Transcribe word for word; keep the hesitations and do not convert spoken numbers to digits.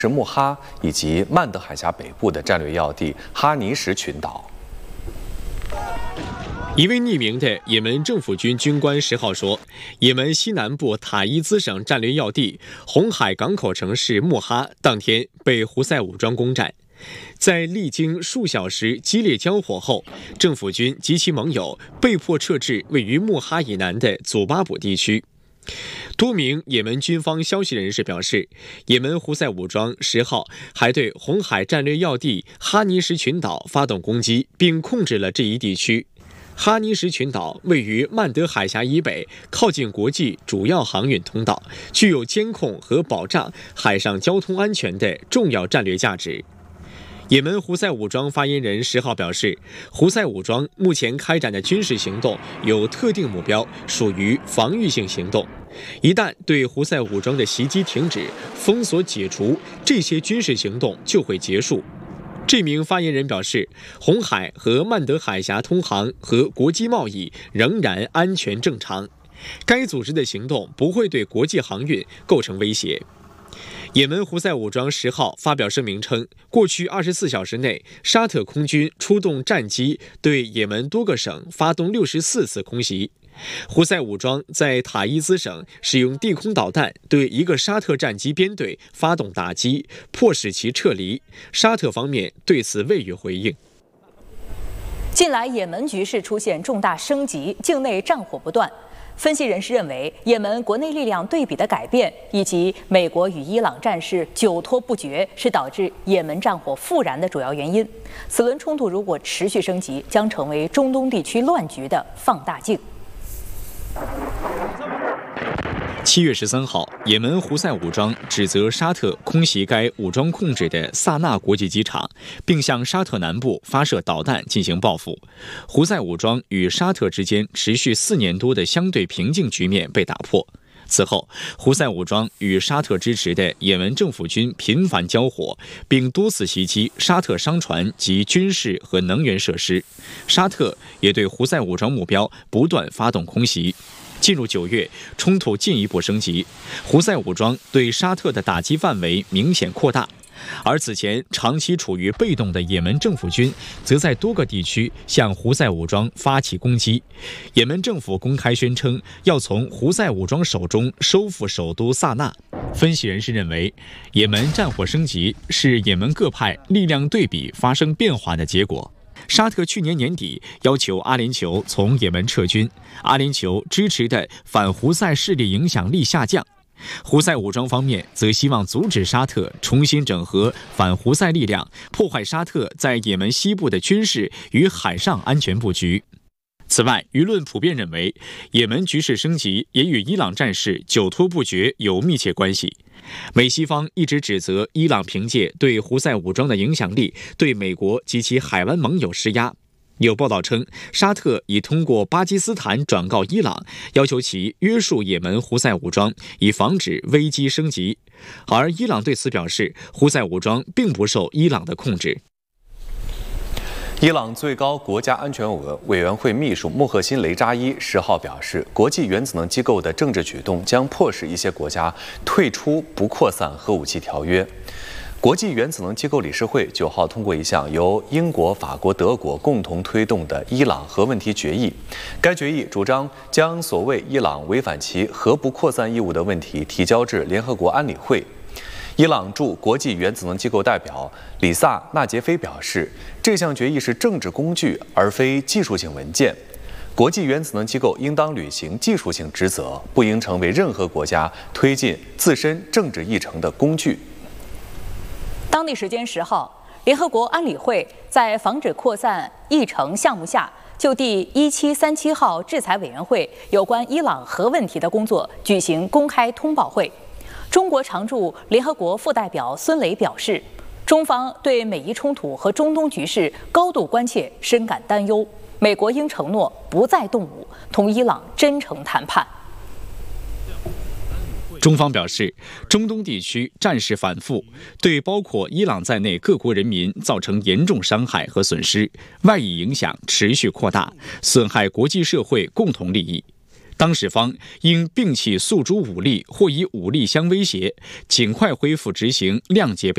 是穆哈以及曼德海峡北部的战略要地哈尼什群岛。 一位匿名的也门政府军军官十号说，也门西南部塔伊兹省战略要地红海港口城市穆哈当天被胡塞武装攻占。在历经数小时激烈交火后，政府军及其盟友被迫撤至位于穆哈以南的祖巴卜地区。多名也门军方消息人士表示，也门胡塞武装十号还对红海战略要地哈尼什群岛发动攻击，并控制了这一地区。哈尼什群岛位于曼德海峡以北，靠近国际主要航运通道，具有监控和保障海上交通安全的重要战略价值。也门胡塞武装发言人十号表示，胡塞武装目前开展的军事行动有特定目标，属于防御性行动。一旦对胡塞武装的袭击停止、封锁解除，这些军事行动就会结束。这名发言人表示，红海和曼德海峡通航和国际贸易仍然安全正常，该组织的行动不会对国际航运构成威胁。也门胡塞武装十号发表声明称，过去二十四小时内，沙特空军出动战机对也门多个省发动六十四次空袭。胡塞武装在塔伊兹省使用地空导弹对一个沙特战机编队发动打击，迫使其撤离。沙特方面对此未予回应。 近来也门局势出现重大升级，境内战火不断。分析人士认为，也门国内力量对比的改变，以及美国与伊朗战事久拖不决，是导致也门战火复燃的主要原因。此轮冲突如果持续升级，将成为中东地区乱局的放大镜。 七月十三号，也门胡塞武装指责沙特空袭该武装控制的萨那国际机场，并向沙特南部发射导弹进行报复。胡塞武装与沙特之间持续四年多的相对平静局面被打破。此后，胡塞武装与沙特支持的也门政府军频繁交火，并多次袭击沙特商船及军事和能源设施。沙特也对胡塞武装目标不断发动空袭。进入九月，冲突进一步升级，胡塞武装对沙特的打击范围明显扩大，而此前长期处于被动的也门政府军则在多个地区向胡塞武装发起攻击。也门政府公开宣称要从胡塞武装手中收复首都萨那。分析人士认为，也门战火升级是也门各派力量对比发生变化的结果。沙特去年年底要求阿联酋从也门撤军，阿联酋支持的反胡塞势力影响力下降。胡塞武装方面则希望阻止沙特重新整合反胡塞力量，破坏沙特在也门西部的军事与海上安全布局。此外，舆论普遍认为，也门局势升级也与伊朗战事久拖不决有密切关系。美西方一直指责伊朗凭借对胡塞武装的影响力，对美国及其海湾盟友施压。有报道称，沙特已通过巴基斯坦转告伊朗，要求其约束也门胡塞武装，以防止危机升级。而伊朗对此表示，胡塞武装并不受伊朗的控制。 伊朗最高国家安全委员会秘书穆赫辛雷扎伊十号表示，国际原子能机构的政治举动将迫使一些国家退出不扩散核武器条约。国际原子能机构理事会九号通过一项由英国、法国、德国共同推动的伊朗核问题决议。该决议主张将所谓伊朗违反其核不扩散义务的问题提交至联合国安理会。伊朗驻国际原子能机构代表里萨·纳杰菲表示，这项决议是政治工具而非技术性文件。国际原子能机构应当履行技术性职责，不应成为任何国家推进自身政治议程的工具。 当地时间十号，联合国安理会在防止扩散议程项目下，就第一七三七号制裁委员会有关伊朗核问题的工作举行公开通报会。中国常驻联合国副代表孙磊表示，中方对美伊冲突和中东局势高度关切，深感担忧。美国应承诺不再动武，同伊朗真诚谈判。 中方表示，中东地区战事反复，对包括伊朗在内各国人民造成严重伤害和损失，外溢影响持续扩大，损害国际社会共同利益。当事方应摒弃诉诸武力或以武力相威胁，尽快恢复执行谅解